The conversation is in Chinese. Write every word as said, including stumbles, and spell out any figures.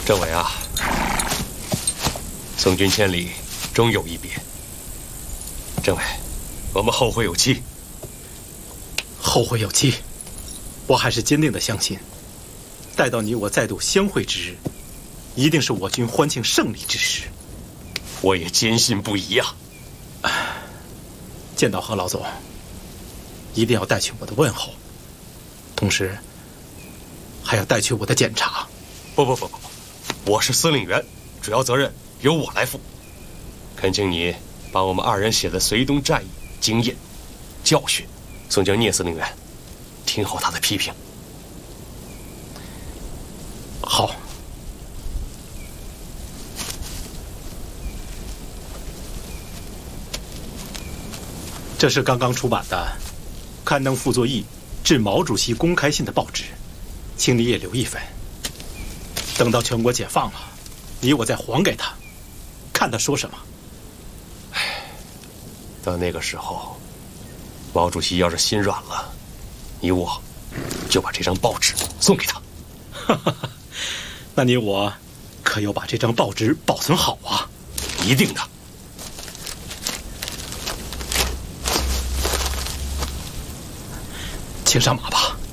政委啊，送君千里，终有一别。政委，我们后会有期。 后会有期，我还是坚定的相信，待到你我再度相会之日，一定是我军欢庆胜利之时。 我也坚信不疑啊！ 见到何老总，一定要带去我的问候，同时还要带去我的检查。 不不不不不，我是司令员，主要责任由我来负。恳请你把我们二人写的绥东战役经验、教训送交聂司令员，听候他的批评。 好。这是刚刚出版的刊登傅作义致毛主席公开信的报纸，请你也留一份。等到全国解放了，你我再还给他，看他说什么。 到那个时候，毛主席要是心软了，你我就把这张报纸送给他。 那你我可要把这张报纸保存好啊！ 一定的。 请上马吧。